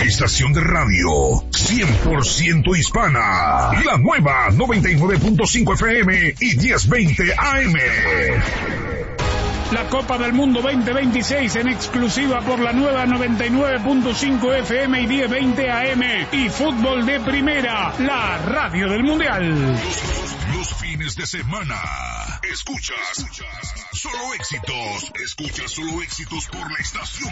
Una estación de radio 100% hispana. La nueva 99.5 FM y 1020 AM. La Copa del Mundo 2026 en exclusiva por la nueva 99.5 FM y 1020 AM. Y fútbol de primera, la radio del Mundial. Los fines de semana. Escuchas solo éxitos. Escuchas solo éxitos por la estación